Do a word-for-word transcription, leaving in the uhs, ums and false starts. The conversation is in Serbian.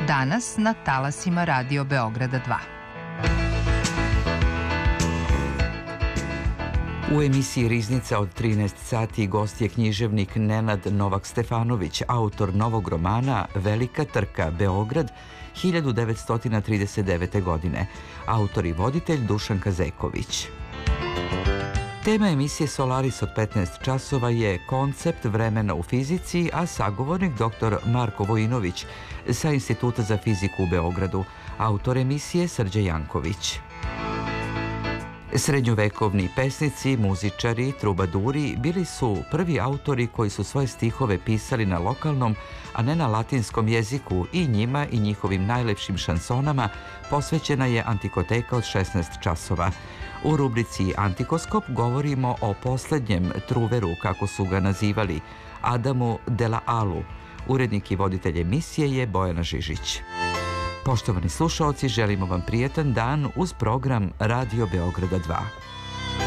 danas na talasima Radio Beograda dva. U emisiji Riznica od trinaest sati gost je književnik Nenad Novak-Stefanović, autor novog romana Velika trka Beograd hiljadu devetsto trideset devete. godine, autor i voditelj Dušan Kazeković. Tema emisije Solaris od petnaest časova je koncept vremena u fizici, a sagovornik dr Marko Vojinović sa Instituta za fiziku u Beogradu, autor emisije Srđe Janković. Srednjovekovni pesnici, muzičari, trubaduri bili su prvi autori koji su svoje stihove pisali na lokalnom, a ne na latinskom jeziku i njima i njihovim najlepšim šansonama posvećena je Antikoteka od šesnaest časova. U rubrici Antikoskop govorimo o poslednjem truveru, kako su ga nazivali, Adamu de la Alu. Urednik i voditelj emisije je Bojana Žižić. Poštovani slušaoci, želimo vam prijetan dan uz program Radio Beograda dva.